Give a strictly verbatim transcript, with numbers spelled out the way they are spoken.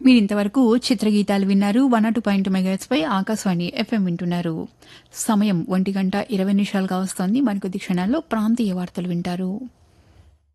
మీరింతవరకు చిత్రగీతాలు విన్నారు. One not two point megahertz pi Akashvani FM వింటున్నారు. సమయం ఒంటి గంట ఇరవై నిమిషాలుగా వస్తోంది. మరికొద్ది క్షణాల్లో ప్రాంతీయ వార్తలు వింటారు.